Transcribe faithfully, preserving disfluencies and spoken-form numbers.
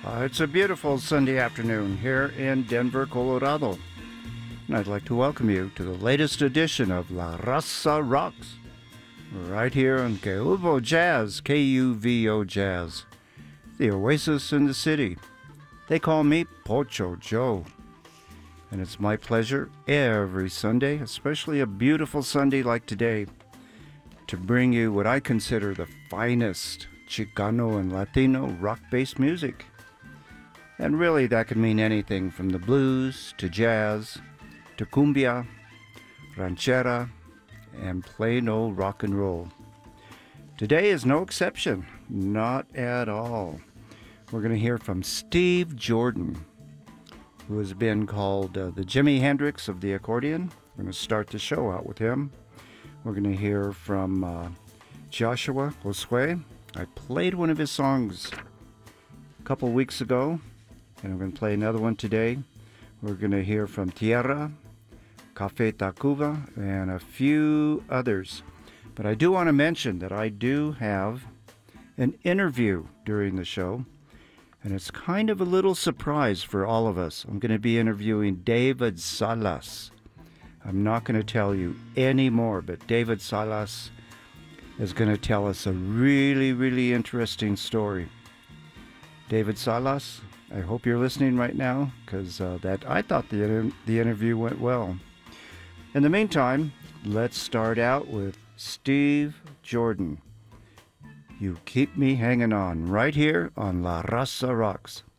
Uh, it's a beautiful Sunday afternoon here in Denver, Colorado. And I'd like to welcome you to the latest edition of La Raza Rocks, right here on Que Uvo Jazz, K U V O Jazz, the oasis in the city. They call me Pocho Joe. And it's my pleasure every Sunday, especially a beautiful Sunday like today, to bring you what I consider the finest Chicano and Latino rock-based music. And really that could mean anything from the blues to jazz to cumbia, ranchera, and plain old rock and roll. Today is no exception, not at all. We're going to hear from Steve Jordan, who has been called uh, the Jimi Hendrix of the accordion. We're going to start the show out with him. We're going to hear from uh, Joshua Josue. I played one of his songs a couple weeks ago, and I'm going to play another one today. We're going to hear from Tierra, Café Tacuba, and a few others. But I do want to mention that I do have an interview during the show, and it's kind of a little surprise for all of us. I'm going to be interviewing David Salas. I'm not going to tell you any more, but David Salas is going to tell us a really, really interesting story. David Salas, I hope you're listening right now, because uh, that I thought the inter- the interview went well. In the meantime, let's start out with Steve Jordan. You Keep Me Hanging On, right here on La Raza Rocks.